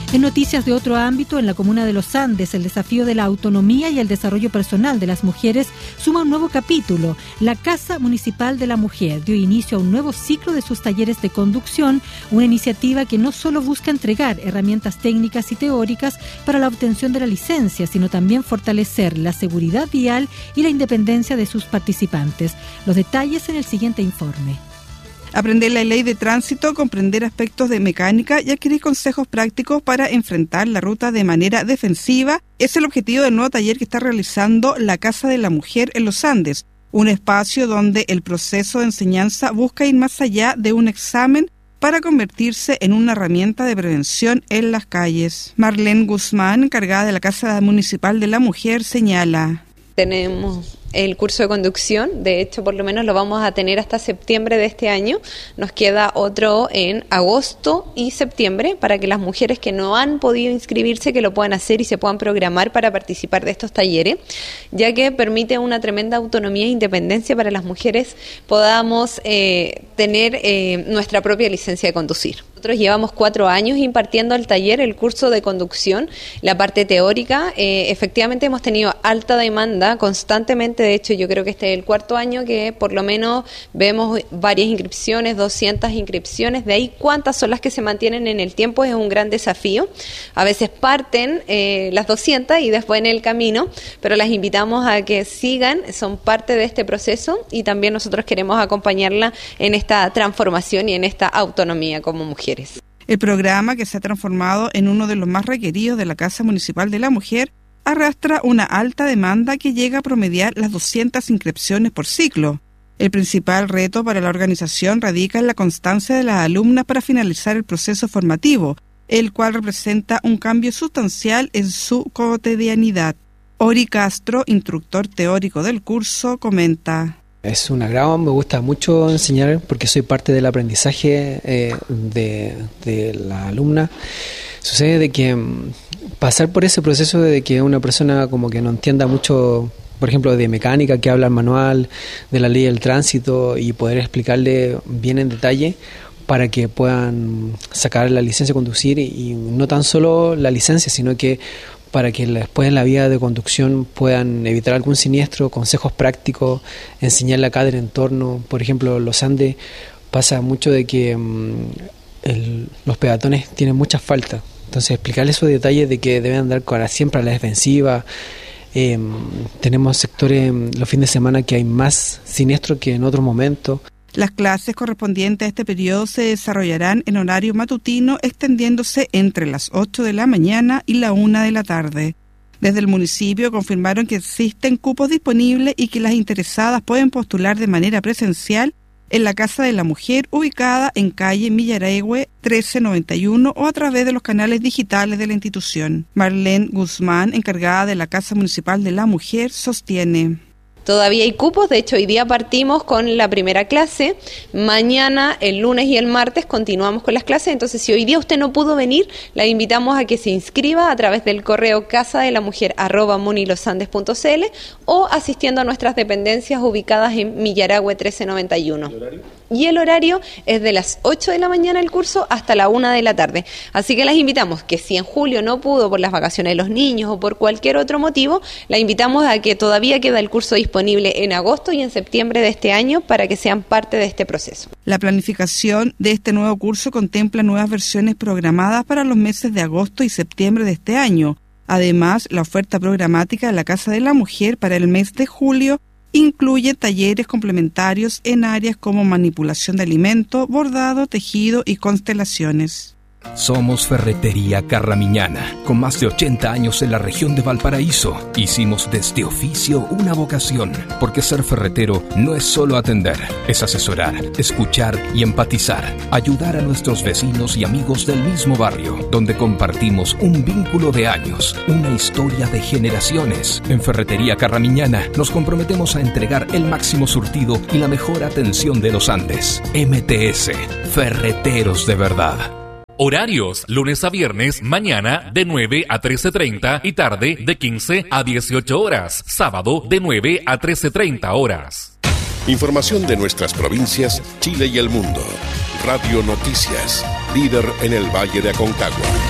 En noticias de otro ámbito, en la comuna de Los Andes, el desafío de la autonomía y el desarrollo personal de las mujeres suma un nuevo capítulo. La Casa Municipal de la Mujer dio inicio a un nuevo ciclo de sus talleres de conducción, una iniciativa que no solo busca entregar herramientas técnicas y teóricas para la obtención de la licencia, sino también fortalecer la seguridad vial y la independencia de sus participantes. Los detalles en el siguiente informe. Aprender la ley de tránsito, comprender aspectos de mecánica y adquirir consejos prácticos para enfrentar la ruta de manera defensiva es el objetivo del nuevo taller que está realizando la Casa de la Mujer en Los Andes, un espacio donde el proceso de enseñanza busca ir más allá de un examen para convertirse en una herramienta de prevención en las calles. Marlene Guzmán, encargada de la Casa Municipal de la Mujer, señala: tenemos el curso de conducción, de hecho por lo menos lo vamos a tener hasta septiembre de este año, nos queda otro en agosto y septiembre para que las mujeres que no han podido inscribirse que lo puedan hacer y se puedan programar para participar de estos talleres, ya que permite una tremenda autonomía e independencia para las mujeres podamos tener nuestra propia licencia de conducir. Nosotros llevamos 4 años impartiendo el taller, el curso de conducción, la parte teórica. Efectivamente hemos tenido alta demanda constantemente, de hecho yo creo que este es el 4º año que por lo menos vemos varias inscripciones, 200 inscripciones, de ahí cuántas son las que se mantienen en el tiempo es un gran desafío. A veces parten las 200 y después en el camino, pero las invitamos a que sigan, son parte de este proceso y también nosotros queremos acompañarla en esta transformación y en esta autonomía como mujer. El programa, que se ha transformado en uno de los más requeridos de la Casa Municipal de la Mujer, arrastra una alta demanda que llega a promediar las 200 inscripciones por ciclo. El principal reto para la organización radica en la constancia de las alumnas para finalizar el proceso formativo, el cual representa un cambio sustancial en su cotidianidad. Ori Castro, instructor teórico del curso, comenta: es un agrado, me gusta mucho enseñar porque soy parte del aprendizaje de la alumna. Sucede de que pasar por ese proceso de que una persona como que no entienda mucho, por ejemplo, de mecánica, que habla el manual, de la ley del tránsito y poder explicarle bien en detalle para que puedan sacar la licencia de conducir y no tan solo la licencia, sino que para que después en la vía de conducción puedan evitar algún siniestro, consejos prácticos, enseñarle acá del entorno. Por ejemplo, Los Andes pasa mucho de que los peatones tienen muchas faltas, entonces explicarles esos detalles de que deben andar siempre a la defensiva. Tenemos sectores los fines de semana que hay más siniestros que en otros momentos. Las clases correspondientes a este periodo se desarrollarán en horario matutino, extendiéndose entre las 8 de la mañana y la 1 de la tarde. Desde el municipio confirmaron que existen cupos disponibles y que las interesadas pueden postular de manera presencial en la Casa de la Mujer, ubicada en calle Millarehue 1391, o a través de los canales digitales de la institución. Marlene Guzmán, encargada de la Casa Municipal de la Mujer, sostiene: todavía hay cupos, de hecho hoy día partimos con la primera clase, mañana, el lunes y el martes continuamos con las clases, entonces si hoy día usted no pudo venir, la invitamos a que se inscriba a través del correo casadelamujer@munilosandes.cl o asistiendo a nuestras dependencias ubicadas en Millarehue 1391. Y el horario es de las 8 de la mañana el curso hasta la 1 de la tarde. Así que las invitamos que si en julio no pudo por las vacaciones de los niños o por cualquier otro motivo, la invitamos a que todavía queda el curso disponible en agosto y en septiembre de este año para que sean parte de este proceso. La planificación de este nuevo curso contempla nuevas versiones programadas para los meses de agosto y septiembre de este año. Además, la oferta programática de la Casa de la Mujer para el mes de julio incluye talleres complementarios en áreas como manipulación de alimentos, bordado, tejido y constelaciones. Somos Ferretería Carramiñana, con más de 80 años en la región de Valparaíso. Hicimos de este oficio una vocación, porque ser ferretero no es solo atender, es asesorar, escuchar y empatizar, ayudar a nuestros vecinos y amigos del mismo barrio, donde compartimos un vínculo de años, una historia de generaciones. En Ferretería Carramiñana nos comprometemos a entregar el máximo surtido y la mejor atención de los Andes. MTS, Ferreteros de verdad. Horarios, lunes a viernes, mañana de 9 a 13:30 y tarde de 15 a 18 horas. Sábado de 9 a 13:30 horas. Información de nuestras provincias, Chile y el mundo. Radio Noticias, líder en el Valle de Aconcagua.